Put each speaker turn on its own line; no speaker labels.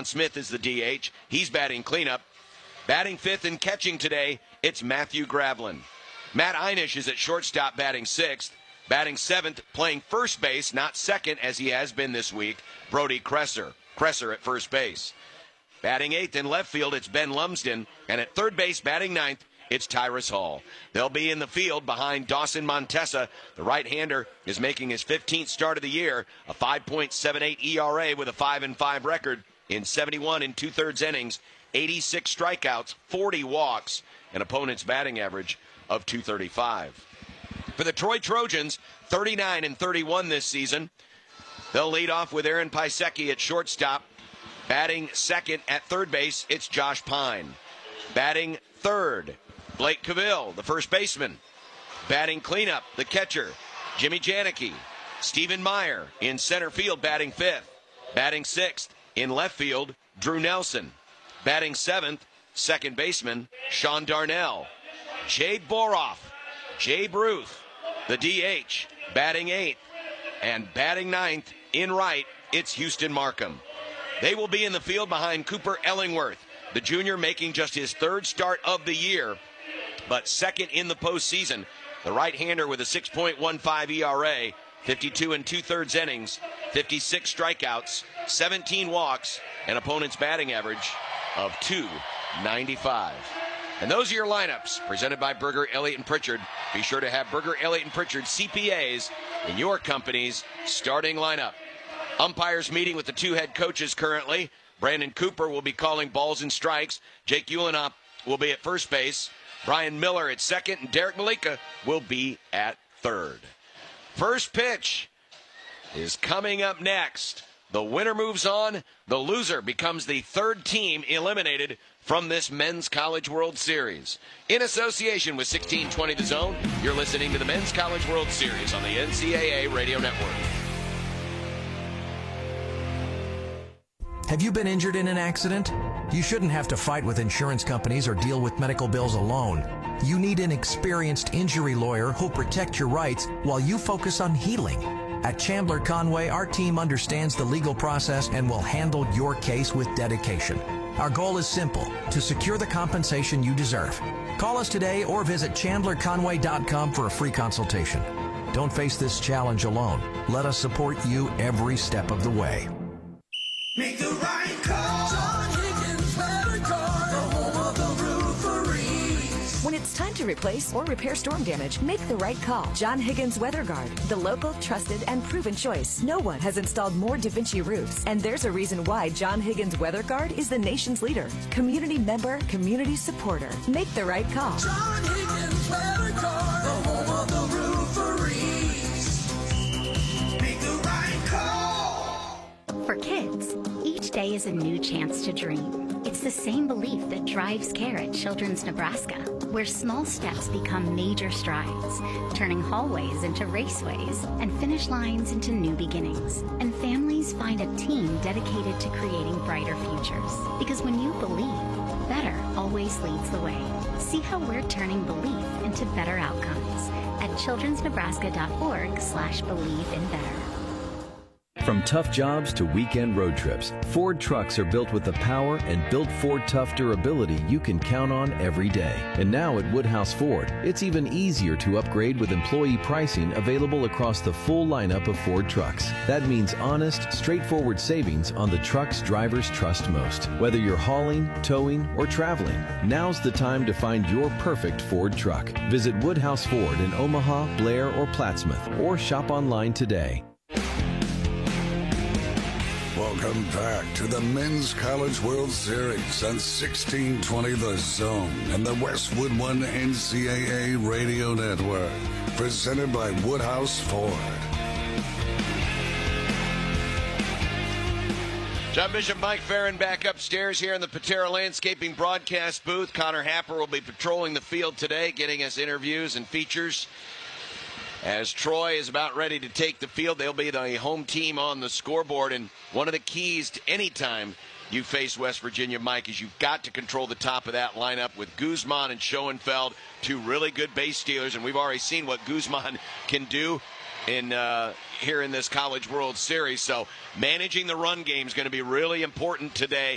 Smith is the DH. He's batting cleanup. Batting fifth and catching today, it's Matthew Gravlin. Matt Einish is at shortstop batting sixth. Batting seventh, playing first base, not second as he has been this week, Brody Kresser. Kresser at first base. Batting eighth in left field, it's Ben Lumsden. And at third base, batting ninth, it's Tyrus Hall. They'll be in the field behind Dawson Montesa. The right-hander is making his 15th start of the year, a 5.78 ERA with a 5-5 record in 71 and two-thirds innings, 86 strikeouts, 40 walks, an opponent's batting average of .235. For the Troy Trojans, 39 and 31 this season. They'll lead off with Aaron Pisecki at shortstop. Batting second at third base, it's Josh Pine. Batting third, Blake Cavill, the first baseman. Batting cleanup, the catcher, Jimmy Janicki. Stephen Meyer in center field, batting fifth. Batting sixth in left field, Drew Nelson. Batting seventh, second baseman, Sean Darnell. Jay Boroff, Jay Bruth, the DH, batting eighth. And batting ninth in right, it's Houston Markham. They will be in the field behind Cooper Ellingworth, the junior making just his third start of the year, but second in the postseason. The right-hander with a 6.15 ERA, 52 and two-thirds innings, 56 strikeouts, 17 walks, an opponent's batting average of .295. And those are your lineups, presented by Berger, Elliott & Pritchard. Be sure to have Berger, Elliott & Pritchard CPAs in your company's starting lineup. Umpires meeting with the two head coaches currently. Brandon Cooper will be calling balls and strikes. Jake Ulenop will be at first base. Brian Miller at second, and Derek Malika will be at third. First pitch is coming up next. The winner moves on. The loser becomes the third team eliminated from this Men's College World Series. In association with 1620 The Zone, you're listening to the Men's College World Series on the NCAA Radio Network.
Have you been injured in an accident? You shouldn't have to fight with insurance companies or deal with medical bills alone. You need an experienced injury lawyer who'll protect your rights while you focus on healing. At Chandler Conway, our team understands the legal process and will handle your case with dedication. Our goal is simple, to secure the compensation you deserve. Call us today or visit chandlerconway.com for a free consultation. Don't face this challenge alone. Let us support you every step of the way.
Make the right call. John Higgins Weather Guard, the home of the roofery.
When it's time to replace or repair storm damage, make the right call. John Higgins Weather Guard, the local, trusted, and proven choice. No one has installed more DaVinci roofs, and there's a reason why John Higgins Weather Guard is the nation's leader. Community member, community supporter. Make the right call.
John Higgins Weather Guard, the home of the roofery. Make the right call.
For kids, each day is a new chance to dream. It's the same belief that drives CARE at Children's Nebraska, where small steps become major strides, turning hallways into raceways and finish lines into new beginnings. And families find a team dedicated to creating brighter futures. Because when you believe, better always leads the way. See how we're turning belief into better outcomes at childrensnebraska.org/believe-in-better.
From tough jobs to weekend road trips, Ford trucks are built with the power and built Ford Tough durability you can count on every day. And now at Woodhouse Ford, it's even easier to upgrade with employee pricing available across the full lineup of Ford trucks. That means honest, straightforward savings on the trucks drivers trust most. Whether you're hauling, towing, or traveling, now's the time to find your perfect Ford truck. Visit Woodhouse Ford in Omaha, Blair, or Plattsmouth, or shop online today.
Welcome back to the Men's College World Series on 1620 The Zone and the Westwood One NCAA Radio Network. Presented by Woodhouse Ford.
John Bishop, Mike Farron back upstairs here in the Patera Landscaping broadcast booth. Connor Happer will be patrolling the field today, getting us interviews and features. As Troy is about ready to take the field, they'll be the home team on the scoreboard. And one of the keys to any time you face West Virginia, Mike, is you've got to control the top of that lineup with Guzman and Schoenfeld, two really good base stealers. And we've already seen what Guzman can do here in this College World Series. So managing the run game is going to be really important today